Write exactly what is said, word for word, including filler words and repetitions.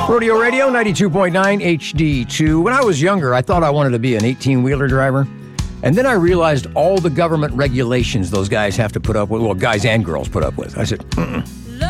Rodeo Radio, ninety-two point nine H D two. When I was younger, I thought I wanted to be an eighteen-wheeler driver. And then I realized all the government regulations those guys have to put up with, well, guys and girls put up with. I said, mm-mm.